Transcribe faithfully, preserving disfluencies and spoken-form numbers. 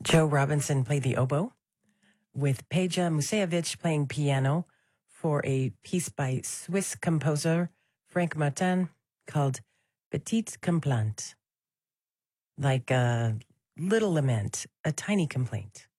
Joe Robinson played the oboe, with Peja Musejevich playing piano for a piece by Swiss composer Frank Martin called Petite Complainte, like a little lament, a tiny complaint.